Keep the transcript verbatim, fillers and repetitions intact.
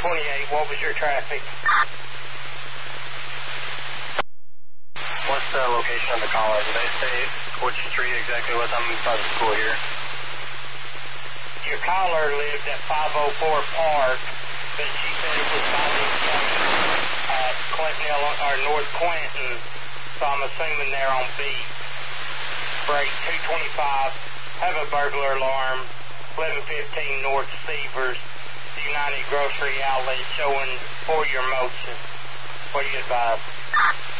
twenty-eight, what was your traffic? What's the location of the caller? Did they say which street exactly was? I'm by the school here. Your caller lived at five oh four Park, but she said it was by the at Clinton, or North Clinton, so I'm assuming they're on B. Break two twenty-five, have a burglar alarm, eleven fifteen North Severs, United Grocery Outlet showing for your motion. What do you advise?